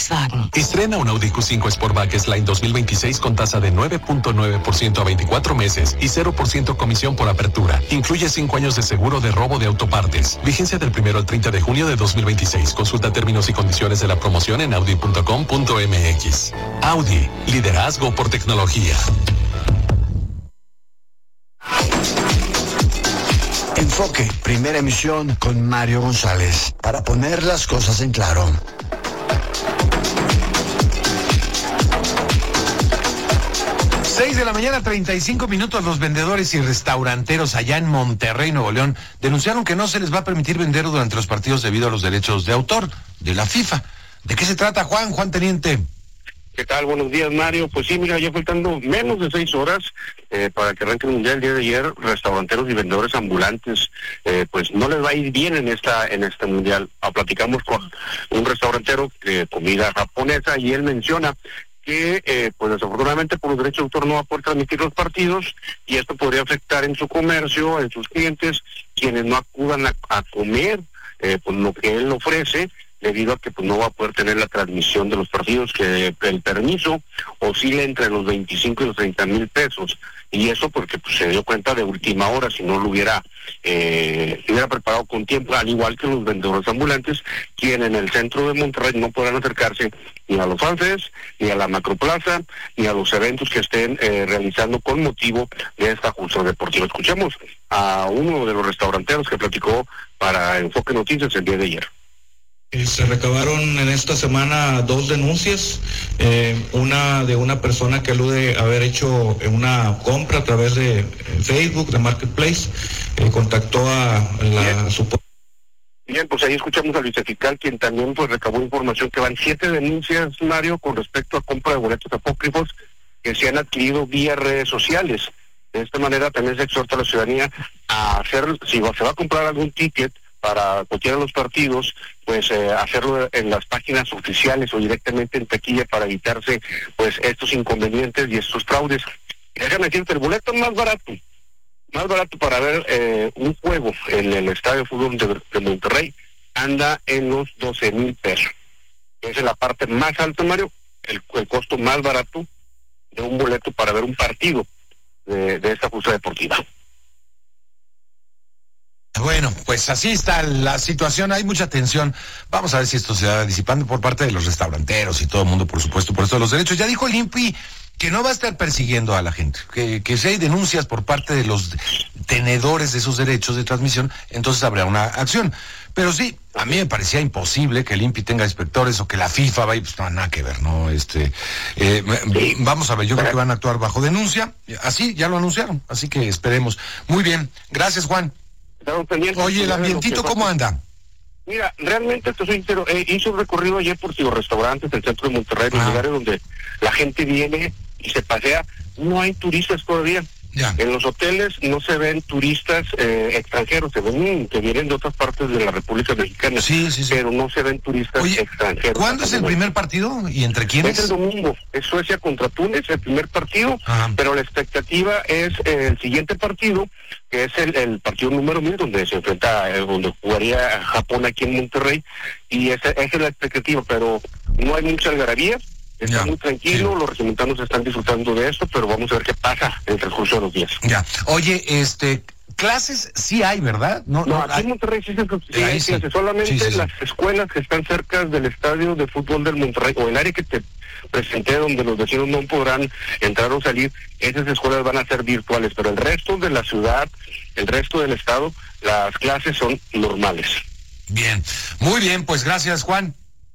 Volkswagen. Estrena un Audi Q5 Sportback S-Line 2026 con tasa de 9.9% a 24 meses y 0% comisión por apertura. Incluye 5 años de seguro de robo de autopartes. Vigencia del 1 al 30 de junio de 2026. Consulta términos y condiciones de la promoción en audi.com.mx. Audi, liderazgo por tecnología. Enfoque, primera emisión con Mario González, para poner las cosas en claro. 6 de la mañana, 35 minutos. Los vendedores y restauranteros allá en Monterrey, Nuevo León, denunciaron que no se les va a permitir vender durante los partidos debido a los derechos de autor de la FIFA. ¿De qué se trata, Juan Teniente? ¿Qué tal? Buenos días, Mario. Pues sí, mira, ya faltando menos de 6 horas para que arranque el Mundial. El día de ayer, restauranteros y vendedores ambulantes, pues no les va a ir bien en este Mundial. Platicamos con un restaurantero de comida japonesa y él menciona que pues desafortunadamente por los derechos de autor no va a poder transmitir los partidos y esto podría afectar en su comercio, en sus clientes, quienes no acudan a comer pues lo que él ofrece, debido a que pues no va a poder tener la transmisión de los partidos, que el permiso oscila entre los 25 y los 30 mil pesos, y eso porque pues se dio cuenta de última hora, si no lo hubiera preparado con tiempo, al igual que los vendedores ambulantes, quienes en el centro de Monterrey no podrán acercarse ni a los fanfests, ni a la macroplaza, ni a los eventos que estén realizando con motivo de esta justa deportiva. Escuchemos a uno de los restauranteros que platicó para Enfoque Noticias el día de ayer. Se recabaron en esta semana 2 denuncias, una de una persona que alude a haber hecho una compra a través de Facebook, de Marketplace, contactó a la supuesta. Bien, pues ahí escuchamos al vicefiscal, quien también pues recabó información que van 7 denuncias, Mario, con respecto a compra de boletos apócrifos que se han adquirido vía redes sociales. De esta manera también se exhorta a la ciudadanía a hacer, si se va a comprar algún ticket para cualquiera de los partidos, pues hacerlo en las páginas oficiales o directamente en taquilla para evitarse pues estos inconvenientes y estos fraudes. Déjame decirte, el boleto más barato para ver un juego en el Estadio de Fútbol de Monterrey anda en los 12,000 pesos. Esa es la parte más alta, Mario, el costo más barato de un boleto para ver un partido de esta justa deportiva. Bueno, pues así está la situación, hay mucha tensión. Vamos a ver si esto se va disipando por parte de los restauranteros y todo el mundo, por supuesto, por esto de los derechos. Ya dijo el INPI que no va a estar persiguiendo a la gente, que si hay denuncias por parte de los tenedores de esos derechos de transmisión, entonces habrá una acción. Pero sí, a mí me parecía imposible que el INPI tenga inspectores o que la FIFA vaya, pues no, nada que ver, ¿no? Vamos a ver, yo creo que van a actuar bajo denuncia, así, ya lo anunciaron, así que esperemos. Muy bien, gracias, Juan. Oye, ¿el ambientito cómo anda? Mira, realmente te soy sincero, hice un recorrido ayer por los restaurantes del centro de Monterrey, los lugares donde la gente viene y se pasea. No hay turistas todavía. Ya. En los hoteles no se ven turistas extranjeros, se ven que vienen de otras partes de la República Mexicana. Sí. Pero no se ven turistas extranjeros. ¿Cuándo es el primer partido y entre quiénes? Es el domingo, es Suecia contra Túnez, el primer partido, pero la expectativa es el siguiente partido, que es el partido número 1000, donde se enfrenta, donde jugaría Japón aquí en Monterrey, y esa es la expectativa, pero no hay mucha algarabía. Está muy tranquilo, los regiomontanos están disfrutando de esto, pero vamos a ver qué pasa en el transcurso de los días. Ya. Oye, clases sí hay, ¿verdad? No, aquí en Monterrey sí, solamente las escuelas que están cerca del estadio de fútbol del Monterrey, o el área que te presenté donde los vecinos no podrán entrar o salir, esas escuelas van a ser virtuales, pero el resto de la ciudad, el resto del estado, las clases son normales. Bien, muy bien, pues gracias, Juan.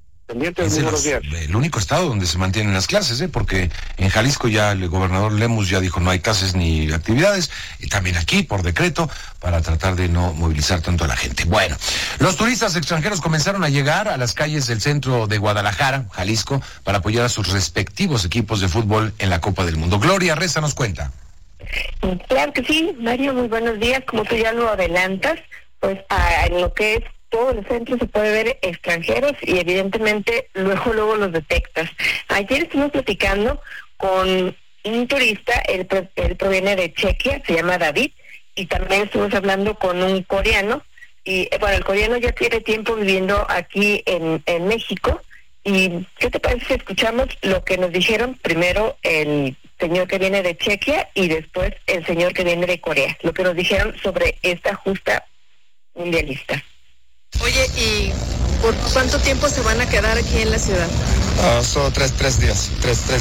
El único estado donde se mantienen las clases, porque en Jalisco ya el gobernador Lemus ya dijo no hay clases ni actividades, y también aquí por decreto para tratar de no movilizar tanto a la gente. Bueno, los turistas extranjeros comenzaron a llegar a las calles del centro de Guadalajara, Jalisco, para apoyar a sus respectivos equipos de fútbol en la Copa del Mundo. Gloria Reza nos cuenta. Claro que sí, Mario, muy buenos días. Como tú ya lo adelantas, pues en lo que es todo el centro se puede ver extranjeros y evidentemente luego los detectas. Ayer estuvimos platicando con un turista, él proviene de Chequia, se llama David, y también estuvimos hablando con un coreano, y bueno, el coreano ya tiene tiempo viviendo aquí en México, ¿Y qué te parece si escuchamos lo que nos dijeron primero el señor que viene de Chequia y después el señor que viene de Corea? Lo que nos dijeron sobre esta justa mundialista. Oye, ¿y por cuánto tiempo se van a quedar aquí en la ciudad? Solo tres días.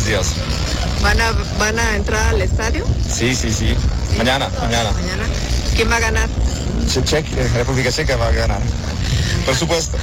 ¿Van a entrar al estadio? Sí. Mañana. ¿Quién va a ganar? República Checa va a ganar. Por supuesto.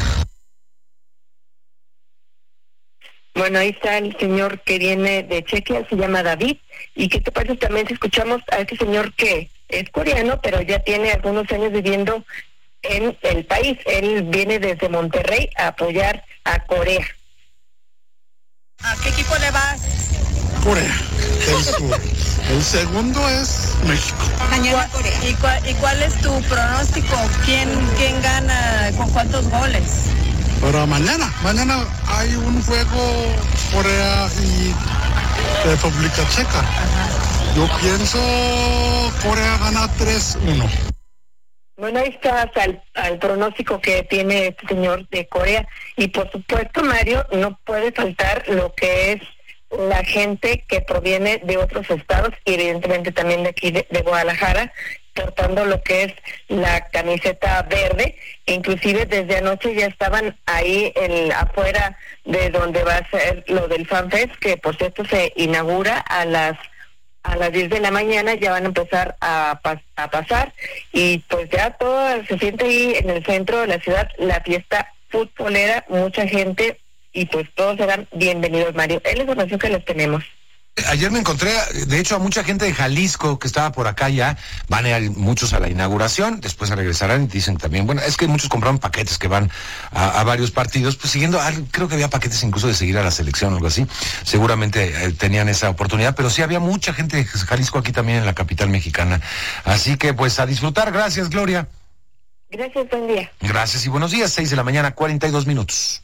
Bueno, ahí está el señor que viene de Chequia, se llama David. ¿Y qué te parece también si escuchamos a este señor que es coreano, pero ya tiene algunos años viviendo en el país? Él viene desde Monterrey a apoyar a Corea. ¿A qué equipo le vas? Corea del Sur. El segundo es México. Mañana Corea. ¿Y cuál es tu pronóstico? ¿Quién gana? ¿Con cuántos goles? Pero mañana hay un juego Corea y República Checa. Ajá. Yo pienso Corea gana 3-1. Bueno, ahí está al pronóstico que tiene este señor de Corea. Y por supuesto, Mario, no puede faltar lo que es la gente que proviene de otros estados y evidentemente también de aquí de Guadalajara, portando lo que es la camiseta verde. Inclusive desde anoche ya estaban ahí afuera de donde va a ser lo del FanFest, que por cierto se inaugura a las 10 de la mañana. Ya van a empezar a pasar y pues ya todo se siente ahí en el centro de la ciudad, la fiesta futbolera, mucha gente y pues todos serán bienvenidos, Mario. Es la información que les tenemos. Ayer me encontré, de hecho, a mucha gente de Jalisco que estaba por acá ya. Van a ir muchos a la inauguración, después regresarán y dicen también, bueno, es que muchos compraron paquetes que van a varios partidos, pues siguiendo, creo que había paquetes incluso de seguir a la selección o algo así. Seguramente tenían esa oportunidad, pero sí había mucha gente de Jalisco aquí también en la capital mexicana. Así que pues a disfrutar. Gracias, Gloria. Gracias, buen día. Gracias y buenos días. 6 de la mañana, 42 minutos.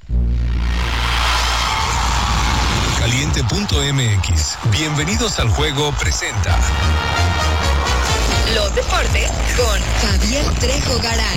Caliente.mx. Bienvenidos al juego presenta los deportes con Javier Trejo Garay.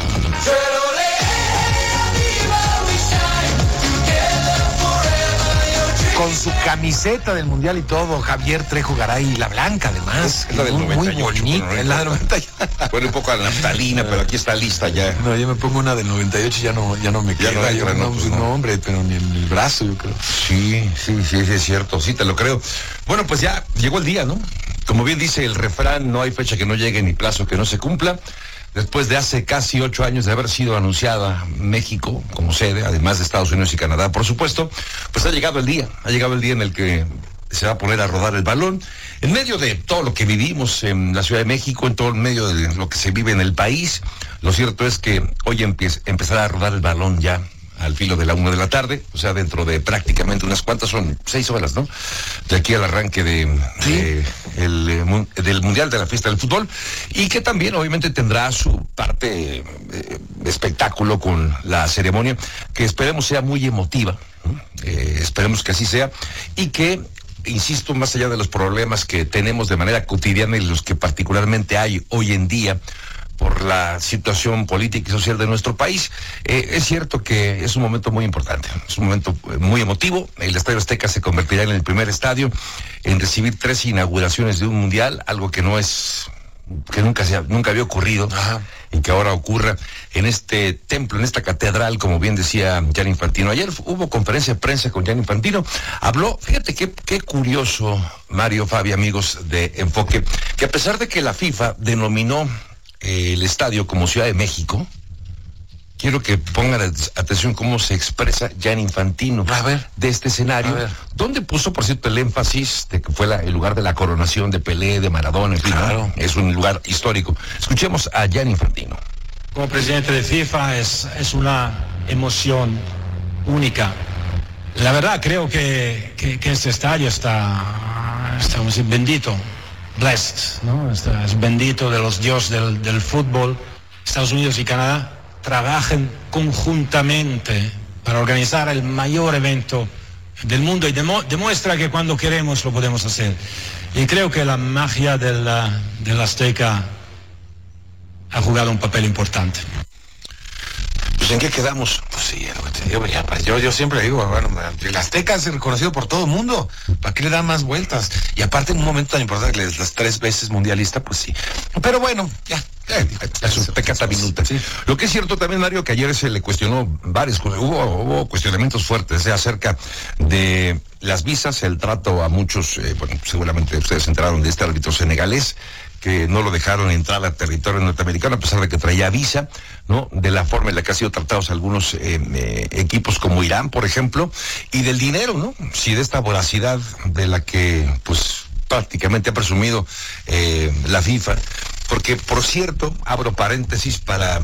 Con su camiseta del Mundial y todo, Javier Trejo Garay, la blanca además. Es la del 98. Muy bonita, es la del 98. Bueno, un poco a la naftalina, pero aquí está lista ya. No, yo me pongo una del 98 y ya no me queda. No, hombre, pero ni en el brazo, yo creo. Sí, es cierto, sí, te lo creo. Bueno, pues ya llegó el día, ¿no? Como bien dice el refrán, no hay fecha que no llegue ni plazo que no se cumpla. Después de hace casi 8 años de haber sido anunciada México como sede, además de Estados Unidos y Canadá, por supuesto, pues ha llegado el día en el que se va a poner a rodar el balón. En medio de todo lo que vivimos en la Ciudad de México, en todo el medio de lo que se vive en el país, lo cierto es que hoy empezará a rodar el balón ya al filo de la 1 de la tarde, o sea, dentro de prácticamente unas cuantas, son 6 horas, ¿no? De aquí al arranque del Mundial de la Fiesta del Fútbol, y que también obviamente tendrá su parte de espectáculo con la ceremonia, que esperemos sea muy emotiva, ¿no? Esperemos que así sea, y que, insisto, más allá de los problemas que tenemos de manera cotidiana y los que particularmente hay hoy en día, por la situación política y social de nuestro país, es cierto que es un momento muy importante, es un momento muy emotivo. El Estadio Azteca se convertirá en el primer estadio en recibir 3 inauguraciones de un mundial, algo que nunca había ocurrido. Ajá. Y que ahora ocurra en este templo, en esta catedral, como bien decía Gianni Infantino. Ayer hubo conferencia de prensa con Gianni Infantino, habló, fíjate qué curioso, Mario, Fabi, amigos de Enfoque, que a pesar de que la FIFA denominó el estadio como Ciudad de México, quiero que pongan atención cómo se expresa Gianni Infantino de este escenario, donde puso, por cierto, el énfasis de que fue el lugar de la coronación de Pelé, de Maradona, en fin, claro, ¿no? Es un lugar histórico. Escuchemos a Gianni Infantino. Como presidente de FIFA es una emoción única. La verdad creo que este estadio está bendito. Blessed, ¿no? Es bendito de los dioses del fútbol. Estados Unidos y Canadá trabajan conjuntamente para organizar el mayor evento del mundo y demuestra que cuando queremos lo podemos hacer. Y creo que la magia del Azteca ha jugado un papel importante. Pues ¿en qué quedamos? Pues sí, Yo siempre digo, bueno, el Azteca es reconocido por todo el mundo. ¿Para qué le dan más vueltas? Y aparte en un momento tan importante que las 3 veces mundialista, pues sí. Pero bueno, ya. Es un pecata minuta. Sí. Lo que es cierto también, Mario, que ayer se le cuestionó hubo cuestionamientos fuertes acerca de las visas, el trato a muchos, seguramente ustedes se enteraron de este árbitro senegalés, que no lo dejaron entrar al territorio norteamericano a pesar de que traía visa, ¿no? De la forma en la que han sido tratados algunos equipos como Irán, por ejemplo, y del dinero, ¿no? Sí, de esta voracidad de la que, pues, prácticamente ha presumido la FIFA. Porque, por cierto, abro paréntesis para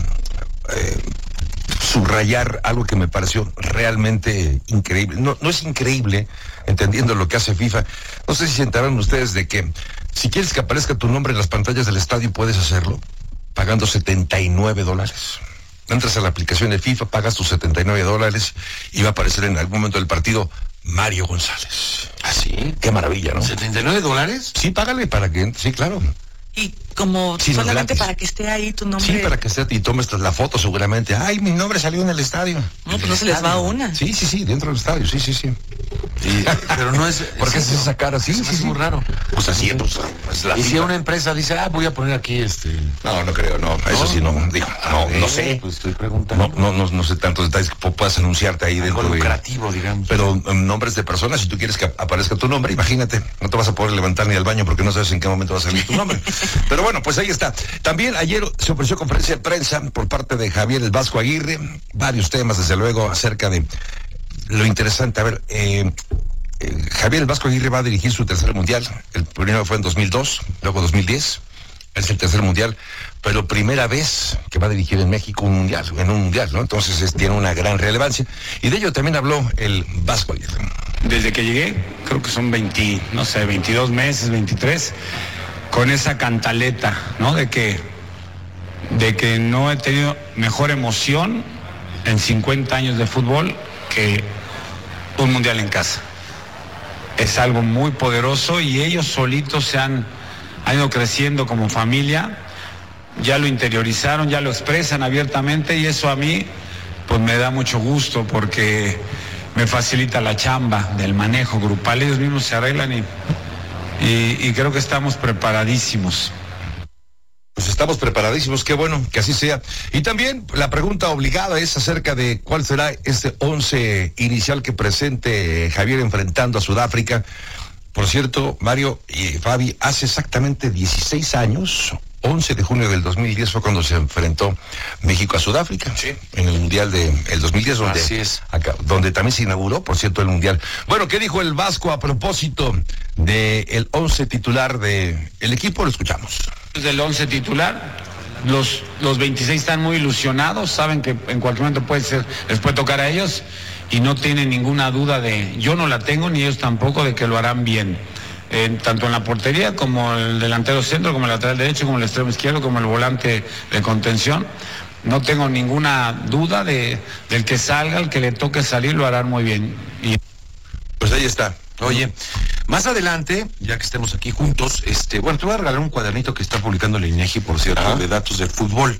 subrayar algo que me pareció realmente increíble. No es increíble, entendiendo lo que hace FIFA. No sé si se enteraron ustedes de que si quieres que aparezca tu nombre en las pantallas del estadio, puedes hacerlo pagando $79. Entras a la aplicación de FIFA, pagas tus $79 y va a aparecer en algún momento del partido Mario González. ¿Ah, sí? Qué maravilla, ¿no? ¿$79? Sí, págale para que... Sí, claro. Y como sí, solamente no, para que esté ahí tu nombre. Sí, para que esté y tomes la foto seguramente. Ay, mi nombre salió en el estadio. No, pues no se les va una. Sí, dentro del estadio, sí. Pero no es... ¿Por qué haces esa cara? Sí, es muy raro. Pues así, pues la y si una empresa dice, voy a poner aquí No creo, no. Eso sí, no. Digo, no sé. Pues estoy preguntando. No sé tantos detalles que puedas anunciarte ahí algo dentro lucrativo, digamos. Pero nombres de personas, si tú quieres que aparezca tu nombre, imagínate, no te vas a poder levantar ni al baño porque no sabes en qué momento va a salir tu nombre. Pero bueno, pues ahí está. También ayer se ofreció conferencia de prensa por parte de Javier el Vasco Aguirre, varios temas, desde luego, acerca de lo interesante. A ver, Javier el Vasco Aguirre va a dirigir su tercer mundial. El primero fue en 2002, luego 2010. Es el tercer mundial, pero primera vez que va a dirigir en México un mundial, ¿no? Entonces tiene una gran relevancia. Y de ello también habló el Vasco Aguirre. Desde que llegué, creo que son 22 meses, 23, con esa cantaleta, ¿no? De que no he tenido mejor emoción en 50 años de fútbol que un mundial en casa. Es algo muy poderoso y ellos solitos se han ido creciendo como familia, ya lo interiorizaron, ya lo expresan abiertamente y eso a mí pues me da mucho gusto porque me facilita la chamba del manejo grupal, ellos mismos se arreglan y creo que estamos preparadísimos. Pues estamos preparadísimos, qué bueno que así sea. Y también la pregunta obligada es acerca de cuál será este 11 inicial que presente Javier enfrentando a Sudáfrica. Por cierto, Mario y Fabi, hace exactamente 16 años, 11 de junio del 2010 fue cuando se enfrentó México a Sudáfrica, sí, en el Mundial del 2010, donde también se inauguró, por cierto, el Mundial. Bueno, ¿qué dijo el Vasco a propósito del 11 titular del equipo? Lo escuchamos. Del 11 titular, los 26 están muy ilusionados, saben que en cualquier momento les puede tocar a ellos y no tienen ninguna duda yo no la tengo ni ellos tampoco de que lo harán bien. Tanto en la portería como el delantero centro, como el lateral derecho, como el extremo izquierdo, como el volante de contención. No tengo ninguna duda del que salga, el que le toque salir, lo harán muy bien. Pues ahí está. Oye, más adelante, ya que estemos aquí juntos, te voy a regalar un cuadernito que está publicando el INEGI, por cierto, de datos de fútbol.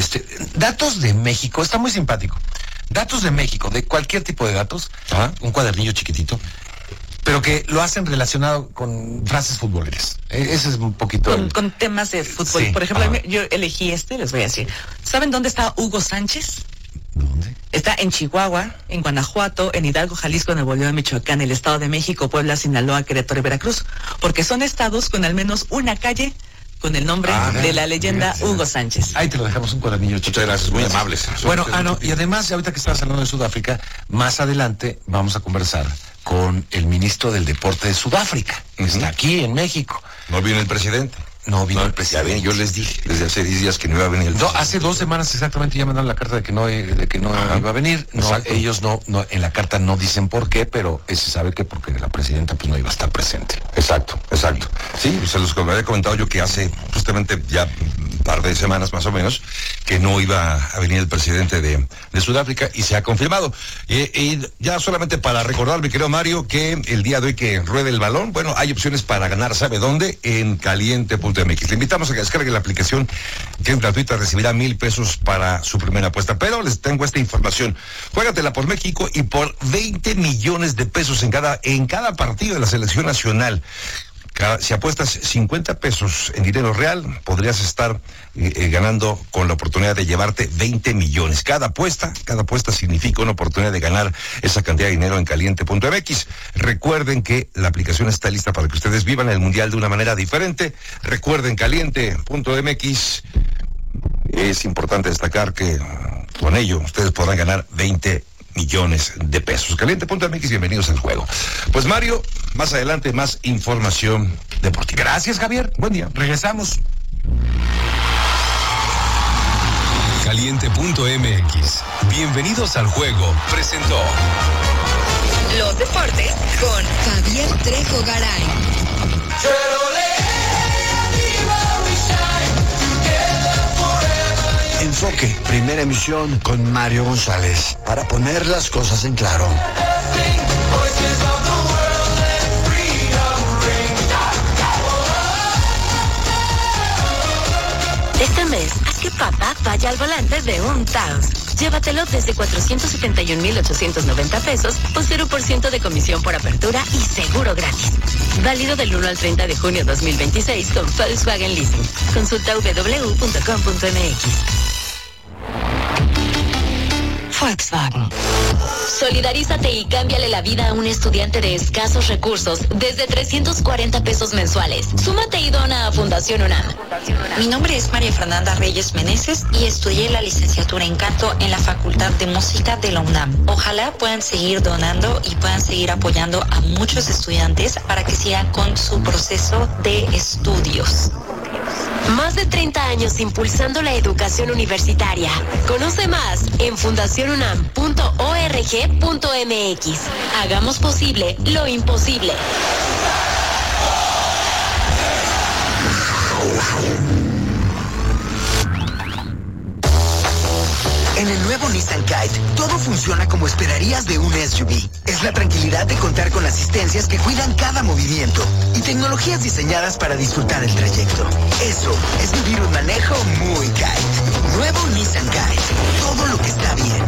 Datos de México, está muy simpático. Datos de México, de cualquier tipo de datos, un cuadernillo chiquitito, pero que lo hacen relacionado con frases futboleras. Ese es un poquito... Con temas de fútbol. Sí. Por ejemplo, yo elegí les voy a decir. ¿Saben dónde está Hugo Sánchez? ¿Dónde? Está en Chihuahua, en Guanajuato, en Hidalgo, Jalisco, Nuevo León, Michoacán, el Estado de México, Puebla, Sinaloa, Querétaro y Veracruz. Porque son estados con al menos una calle con el nombre de la leyenda Hugo Sánchez. Ahí te lo dejamos, un cuadernillo. Muchas gracias, muy amables. Bueno, y además, ahorita que estabas hablando de Sudáfrica, más adelante vamos a conversar con el ministro del Deporte de Sudáfrica. Está aquí en México. ¿No viene el presidente? No vino el presidente. Ya ven, yo les dije desde hace 10 días que no iba a venir el presidente. No, hace 2 semanas exactamente ya mandaron la carta de que no iba a venir. No, ellos no, en la carta no dicen por qué, pero se sabe que porque la presidenta pues no iba a estar presente. Exacto. Sí, se los había comentado yo que hace justamente ya un par de semanas más o menos que no iba a venir el presidente de Sudáfrica y se ha confirmado. Y ya solamente para recordar, mi querido Mario, que el día de hoy que ruede el balón, bueno, hay opciones para ganar, ¿sabe dónde? En caliente.com. caliente.mx. Le invitamos a que descargue la aplicación, que es gratuita, recibirá 1,000 pesos para su primera apuesta. Pero les tengo esta información. Juégatela por México y por 20 millones de pesos en cada partido de la selección nacional. Si apuestas 50 pesos en dinero real, podrías estar ganando con la oportunidad de llevarte 20 millones. Cada apuesta significa una oportunidad de ganar esa cantidad de dinero en caliente.mx. Recuerden que la aplicación está lista para que ustedes vivan el Mundial de una manera diferente. Recuerden, caliente.mx. Es importante destacar que con ello ustedes podrán ganar 20 millones de pesos. Caliente.mx, bienvenidos al juego. Pues Mario, más adelante más información deportiva. Gracias, Javier. Buen día. Regresamos. Caliente.mx. Bienvenidos al juego. Presentó los deportes con Javier Trejo Garay. Enfoque, primera emisión con Mario González, para poner las cosas en claro. Este mes, haz que papá vaya al volante de un Taos. Llévatelo desde 471,890 pesos o 0% de comisión por apertura y seguro gratis. Válido del 1 al 30 de junio 2026 con Volkswagen Leasing. Consulta www.com.mx. Volkswagen. Solidarízate y cámbiale la vida a un estudiante de escasos recursos desde 340 pesos mensuales. Súmate y dona a Fundación UNAM. Mi nombre es María Fernanda Reyes Meneses y estudié la licenciatura en canto en la Facultad de Música de la UNAM. Ojalá puedan seguir donando y puedan seguir apoyando a muchos estudiantes para que sigan con su proceso de estudios. Más de 30 años impulsando la educación universitaria. Conoce más en fundacionunam.org.mx. Hagamos posible lo imposible. En el nuevo Nissan Kite, todo funciona como esperarías de un SUV. Es la tranquilidad de contar con asistencias que cuidan cada movimiento y tecnologías diseñadas para disfrutar el trayecto. Eso es vivir un manejo muy Kite. Nuevo Nissan Kite, todo lo que está bien.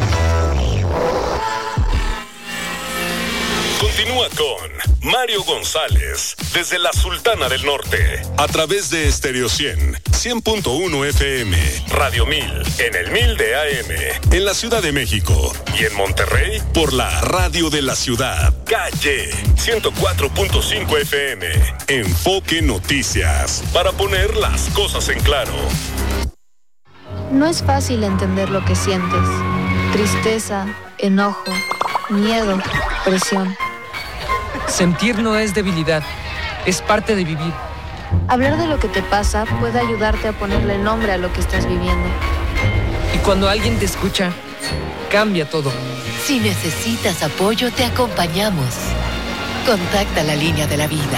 Continúa con Mario González desde la Sultana del Norte a través de Estéreo 100.1 FM, Radio 1000 en el 1000 de AM en la Ciudad de México y en Monterrey por la Radio de la Ciudad, Calle 104.5 FM. Enfoque Noticias para poner las cosas en claro. No es fácil entender lo que sientes. Tristeza, enojo, miedo, presión. Sentir no es debilidad, es parte de vivir. Hablar de lo que te pasa puede ayudarte a ponerle nombre a lo que estás viviendo. Y cuando alguien te escucha, cambia todo. Si necesitas apoyo, te acompañamos. Contacta la línea de la vida.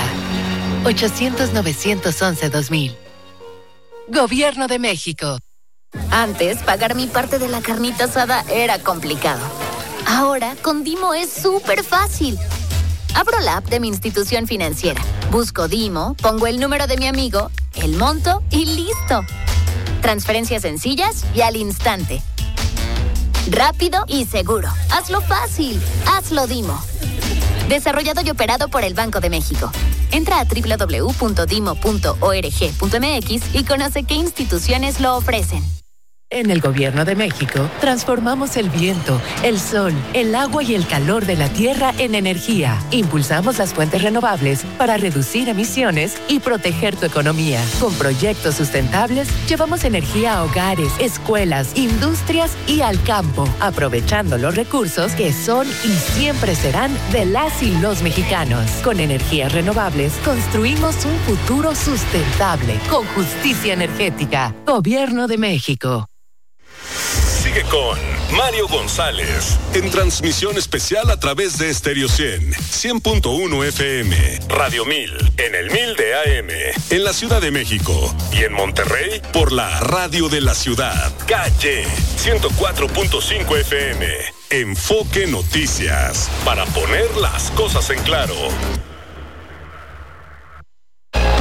800-911-2000. Gobierno de México. Antes, pagar mi parte de la carnita asada era complicado. Ahora, con Dimo es súper fácil. Abro la app de mi institución financiera, busco Dimo, pongo el número de mi amigo, el monto y listo. Transferencias sencillas y al instante. Rápido y seguro. Hazlo fácil. Hazlo Dimo. Desarrollado y operado por el Banco de México. Entra a www.dimo.org.mx y conoce qué instituciones lo ofrecen. En el Gobierno de México, transformamos el viento, el sol, el agua y el calor de la tierra en energía. Impulsamos las fuentes renovables para reducir emisiones y proteger tu economía. Con proyectos sustentables, llevamos energía a hogares, escuelas, industrias y al campo, aprovechando los recursos que son y siempre serán de las y los mexicanos. Con energías renovables, construimos un futuro sustentable, con justicia energética. Gobierno de México. Sigue con Mario González en transmisión especial a través de Estéreo 100.1 FM, Radio 1000 en el 1000 de AM en la Ciudad de México y en Monterrey por la Radio de la Ciudad, Calle 104.5 FM. Enfoque Noticias para poner las cosas en claro. Por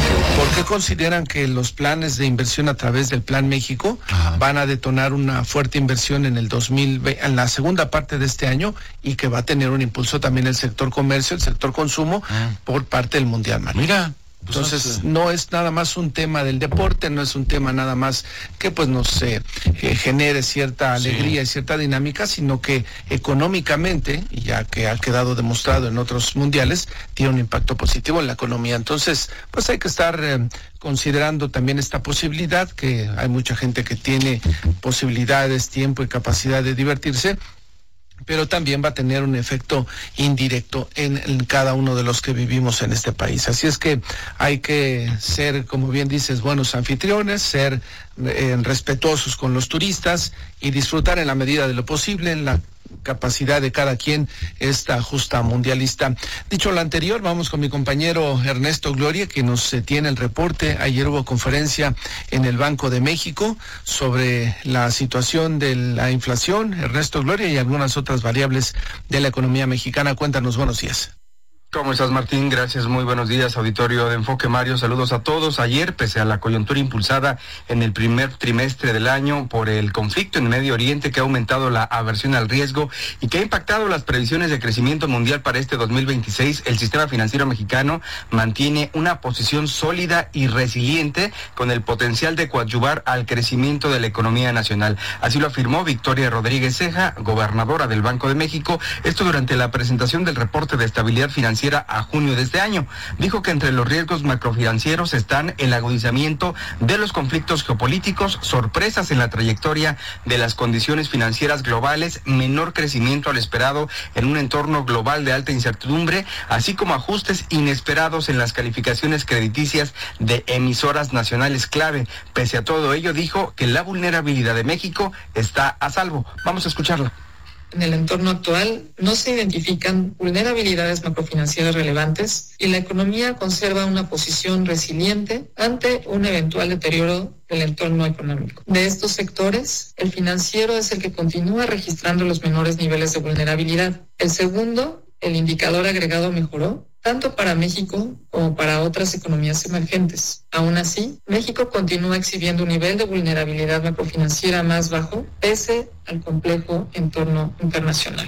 porque consideran que los planes de inversión a través del Plan México van a detonar una fuerte inversión en el 2020, en la segunda parte de este año, y que va a tener un impulso también el sector comercio, el sector consumo, por parte del Mundial, Mario. Mira. Entonces, no es nada más un tema del deporte, no es un tema nada más que pues nos genere cierta alegría y cierta dinámica, sino que económicamente, y ya que ha quedado demostrado en otros mundiales, tiene un impacto positivo en la economía. Entonces, pues hay que estar considerando también esta posibilidad, que hay mucha gente que tiene posibilidades, tiempo y capacidad de divertirse, pero también va a tener un efecto indirecto en cada uno de los que vivimos en este país. Así es que hay que ser, como bien dices, buenos anfitriones, ser respetuosos con los turistas y disfrutar en la medida de lo posible, en la capacidad de cada quien, esta justa mundialista. Dicho lo anterior, vamos con mi compañero Ernesto Gloria, que nos tiene el reporte. Ayer hubo conferencia en el Banco de México sobre la situación de la inflación. Ernesto Gloria, y algunas otras variables de la economía mexicana. Cuéntanos, buenos días. ¿Cómo estás, Martín? Gracias, muy buenos días, auditorio de Enfoque Mario, saludos a todos. Ayer, pese a la coyuntura impulsada en el primer trimestre del año por el conflicto en Medio Oriente, que ha aumentado la aversión al riesgo y que ha impactado las previsiones de crecimiento mundial para este 2026, el sistema financiero mexicano mantiene una posición sólida y resiliente con el potencial de coadyuvar al crecimiento de la economía nacional. Así lo afirmó Victoria Rodríguez Ceja, gobernadora del Banco de México, esto durante la presentación del reporte de estabilidad financiera a junio de este año. Dijo que entre los riesgos macrofinancieros están el agudizamiento de los conflictos geopolíticos, sorpresas en la trayectoria de las condiciones financieras globales, menor crecimiento al esperado en un entorno global de alta incertidumbre, así como ajustes inesperados en las calificaciones crediticias de emisoras nacionales clave. Pese a todo ello, dijo que la vulnerabilidad de México está a salvo. Vamos a escucharla. En el entorno actual no se identifican vulnerabilidades macrofinancieras relevantes y la economía conserva una posición resiliente ante un eventual deterioro del entorno económico. De estos sectores, el financiero es el que continúa registrando los menores niveles de vulnerabilidad. El segundo, el indicador agregado, mejoró tanto para México como para otras economías emergentes. Aún así, México continúa exhibiendo un nivel de vulnerabilidad macrofinanciera más bajo, pese al complejo entorno internacional.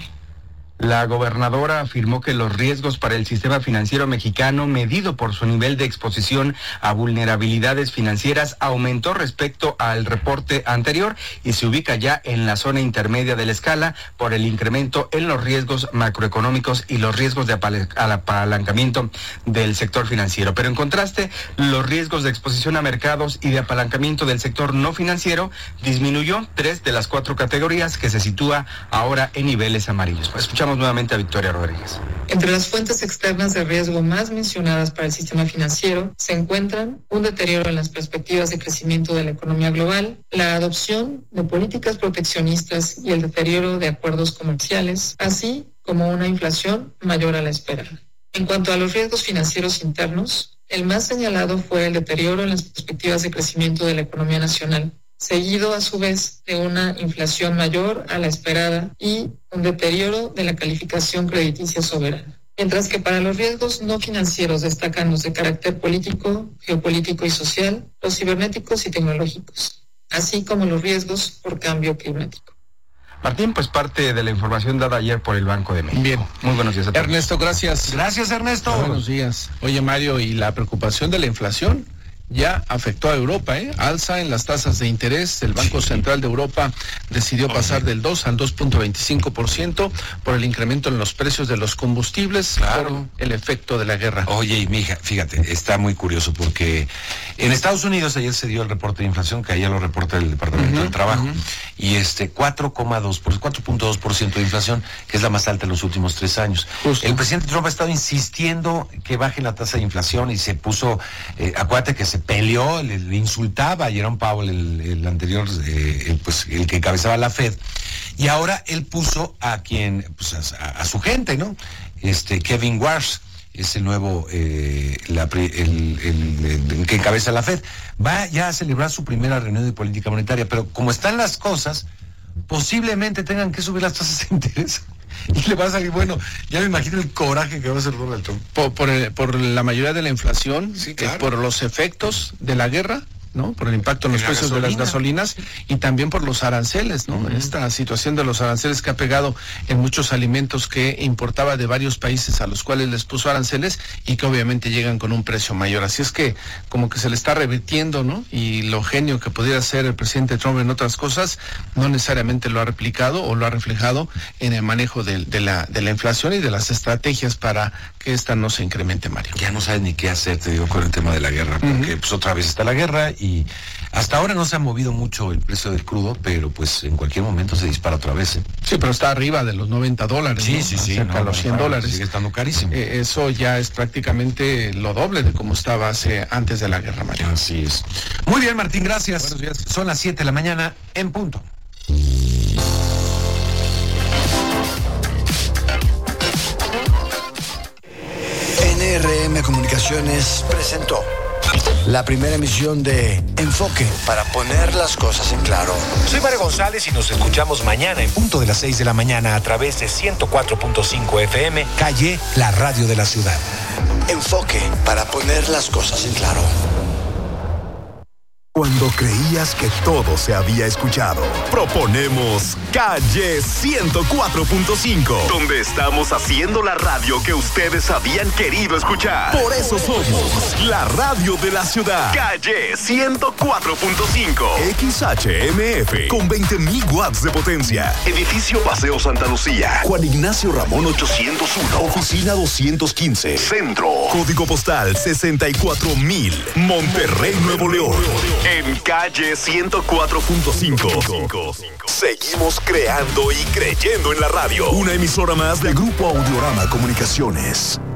La gobernadora afirmó que los riesgos para el sistema financiero mexicano, medido por su nivel de exposición a vulnerabilidades financieras, aumentó respecto al reporte anterior y se ubica ya en la zona intermedia de la escala por el incremento en los riesgos macroeconómicos y los riesgos de apalancamiento del sector financiero. Pero en contraste, los riesgos de exposición a mercados y de apalancamiento del sector no financiero disminuyó 3 de las 4 categorías, que se sitúa ahora en niveles amarillos. Escuchamos nuevamente a Victoria Rodríguez. Entre las fuentes externas de riesgo más mencionadas para el sistema financiero se encuentran un deterioro en las perspectivas de crecimiento de la economía global, la adopción de políticas proteccionistas y el deterioro de acuerdos comerciales, así como una inflación mayor a la esperada. En cuanto a los riesgos financieros internos, el más señalado fue el deterioro en las perspectivas de crecimiento de la economía nacional, seguido a su vez de una inflación mayor a la esperada y un deterioro de la calificación crediticia soberana. Mientras que para los riesgos no financieros destacan los de carácter político, geopolítico y social, los cibernéticos y tecnológicos, así como los riesgos por cambio climático. Martín, pues parte de la información dada ayer por el Banco de México. Bien. Muy buenos días a todos. Ernesto, gracias. Gracias, Ernesto. Buenos días. Oye, Mario, ¿y la preocupación de la inflación? Ya afectó a Europa, alza en las tasas de interés. El Banco Central de Europa decidió pasar del 2 al 2.25% por el incremento en los precios de los combustibles, por el efecto de la guerra. Oye, y mija, fíjate, está muy curioso porque en Estados Unidos ayer se dio el reporte de inflación, que ayer lo reporta el Departamento del Trabajo, y 4.2% de inflación, que es la más alta en los últimos 3 años. Justo. El presidente Trump ha estado insistiendo que baje la tasa de inflación y se puso, acuérdate que se peleó, le insultaba a Jerome Powell, el anterior, pues el que encabezaba la Fed, y ahora él puso a quien, pues a su gente, ¿no? Kevin Warsh es el nuevo, el que encabeza la Fed. Va ya a celebrar su primera reunión de política monetaria, pero como están las cosas, posiblemente tengan que subir las tasas de interés. y le va a salir bueno. Ya me imagino el coraje que va a hacer Donald Trump. Por la mayoría de la inflación, sí, claro. Por los efectos de la guerra, ¿no? Por el impacto en los precios de las gasolinas y también por los aranceles, ¿no? Esta situación de los aranceles que ha pegado en muchos alimentos que importaba de varios países a los cuales les puso aranceles y que obviamente llegan con un precio mayor. Así es que como que se le está revirtiendo, ¿no? Y lo genio que pudiera ser el presidente Trump en otras cosas, no necesariamente lo ha replicado o lo ha reflejado en el manejo de la inflación y de las estrategias para que esta no se incremente, Mario. Ya no sabes ni qué hacer, te digo, con el tema de la guerra, porque pues otra vez está la guerra y hasta ahora no se ha movido mucho el precio del crudo, pero pues en cualquier momento se dispara otra vez. Sí, pero está arriba de los $90. Sí, ¿no? sí, cerca de los $100. Sigue estando carísimo. Eso ya es prácticamente lo doble de como estaba antes de la guerra, Mario. Así es. Muy bien, Martín, gracias. Buenos días. Son las 7 de la mañana en punto. NRM Comunicaciones presentó la primera emisión de Enfoque para poner las cosas en claro. Soy Mario González y nos escuchamos mañana en punto de las 6 de la mañana a través de 104.5 FM, Calle, la radio de la ciudad. Enfoque para poner las cosas en claro. Cuando creías que todo se había escuchado, proponemos Calle 104.5, donde estamos haciendo la radio que ustedes habían querido escuchar. Por eso somos la radio de la ciudad. Calle 104.5, XHMF, con 20.000 watts de potencia. Edificio Paseo Santa Lucía, Juan Ignacio Ramón 801, Oficina 215, Centro, Código Postal 64,000, Monterrey, Nuevo León. En Calle 104.5. Seguimos creando y creyendo en la radio. Una emisora más de Grupo Audiorama Comunicaciones.